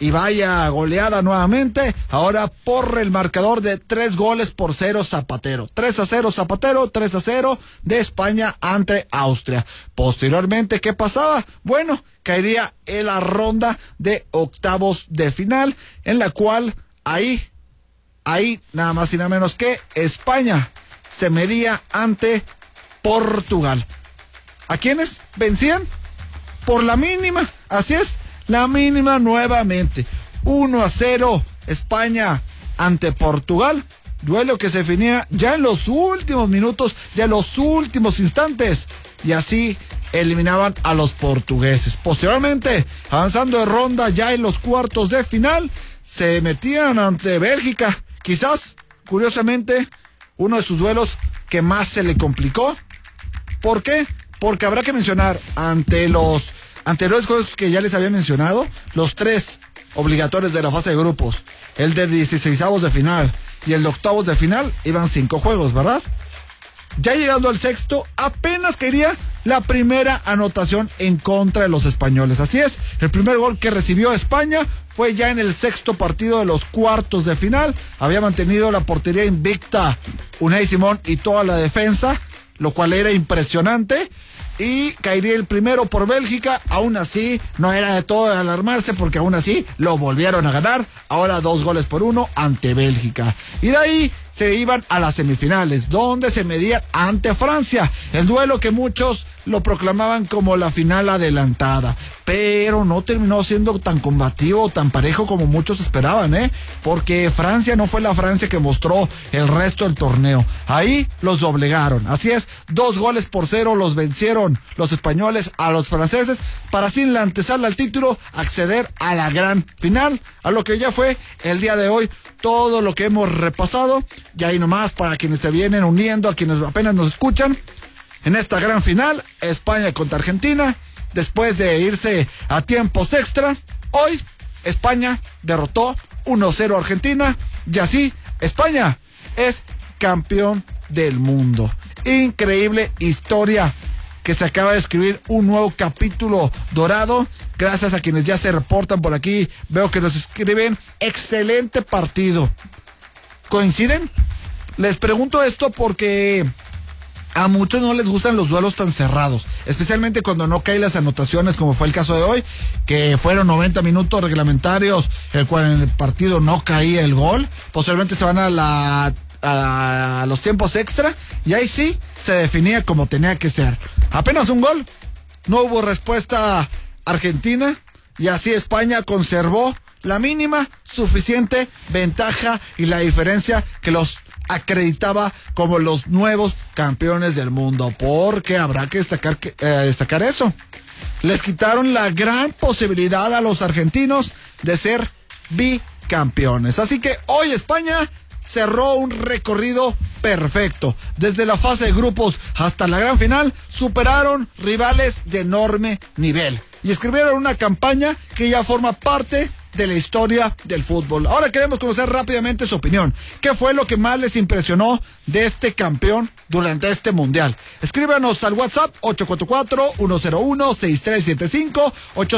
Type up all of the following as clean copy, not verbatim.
y vaya goleada nuevamente, ahora por el marcador de 3-0 Zapatero. 3-0 Zapatero, 3-0 de España ante Austria. Posteriormente, ¿qué pasaba? Bueno, caería en la ronda de octavos de final, en la cual ahí nada más y nada menos que España se medía ante Portugal. ¿A quiénes vencían? Por la mínima, así es, la mínima nuevamente. 1-0 España ante Portugal, duelo que se definía ya en los últimos minutos, ya en los últimos instantes, y así eliminaban a los portugueses. Posteriormente, avanzando de ronda ya en los cuartos de final, se metían ante Bélgica, quizás, curiosamente, uno de sus duelos que más se le complicó. ¿Por qué? Porque habrá que mencionar, ante los anteriores juegos que ya les había mencionado, los 3 obligatorios de la fase de grupos, el de 16avos de final y el de octavos de final, iban 5 juegos, ¿verdad? Ya llegando al sexto, apenas quería la primera anotación en contra de los españoles. Así es, el primer gol que recibió España fue ya en el sexto partido de los cuartos de final. Había mantenido la portería invicta Unai Simón y toda la defensa, lo cual era impresionante, y caería el primero por Bélgica. Aún así, no era de todo de alarmarse, porque aún así lo volvieron a ganar, ahora 2-1 ante Bélgica, y de ahí se iban a las semifinales, donde se medían ante Francia, el duelo que muchos lo proclamaban como la final adelantada, pero no terminó siendo tan combativo, tan parejo como muchos esperaban, porque Francia no fue la Francia que mostró el resto del torneo. Ahí los doblegaron, así es, 2-0 los vencieron los españoles a los franceses, para así en la antesala al título acceder a la gran final, a lo que ya fue el día de hoy todo lo que hemos repasado. Y ahí nomás, para quienes se vienen uniendo, a quienes apenas nos escuchan, en esta gran final, España contra Argentina, después de irse a tiempos extra, hoy España derrotó 1-0 a Argentina, y así España es campeón del mundo. Increíble historia que se acaba de escribir, un nuevo capítulo dorado, gracias a quienes ya se reportan por aquí. Veo que nos escriben, excelente partido. ¿Coinciden? Les pregunto esto porque a muchos no les gustan los duelos tan cerrados, especialmente cuando no caen las anotaciones, como fue el caso de hoy, que fueron 90 minutos reglamentarios, el cual en el partido no caía el gol. Posteriormente se van a los tiempos extra, y ahí sí se definía como tenía que ser. Apenas un gol, no hubo respuesta argentina, y así España conservó la mínima suficiente ventaja y la diferencia que los acreditaba como los nuevos campeones del mundo, porque habrá que destacar eso. Les quitaron la gran posibilidad a los argentinos de ser bicampeones. Así que hoy España cerró un recorrido perfecto. Desde la fase de grupos hasta la gran final, superaron rivales de enorme nivel y escribieron una campaña que ya forma parte de la historia del fútbol. Ahora queremos conocer rápidamente su opinión. ¿Qué fue lo que más les impresionó de este campeón durante este mundial? Escríbanos al WhatsApp 844-101-6375,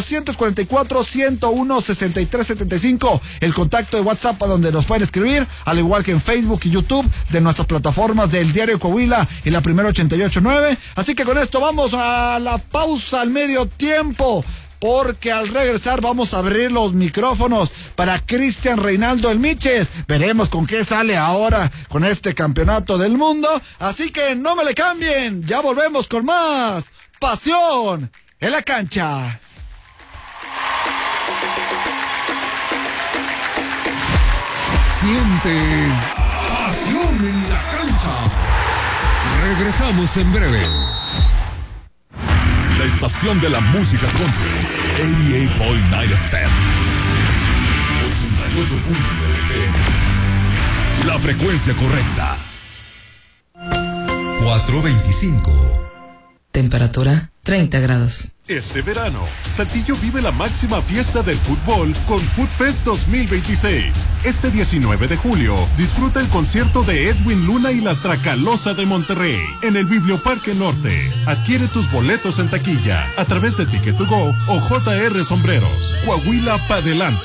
844-101-6375, el contacto de WhatsApp a donde nos pueden escribir, al igual que en Facebook y YouTube de nuestras plataformas del Diario Coahuila y la Primera 88.9. Así que con esto vamos a la pausa al medio tiempo, porque al regresar vamos a abrir los micrófonos para Cristian Reinaldo El Miches. Veremos con qué sale ahora con este campeonato del mundo. Así que no me le cambien, ya volvemos con más pasión en la cancha. Siente pasión en la cancha. Regresamos en breve. La estación de la música country, 88.9 FM, 88.9 FM, la frecuencia correcta. 425. Temperatura 30 grados. Este verano, Saltillo vive la máxima fiesta del fútbol con Food Fest 2026. Este 19 de julio, disfruta el concierto de Edwin Luna y la Tracalosa de Monterrey en el Biblioparque Norte. Adquiere tus boletos en taquilla a través de Ticket to Go o JR Sombreros. Coahuila pa' delante.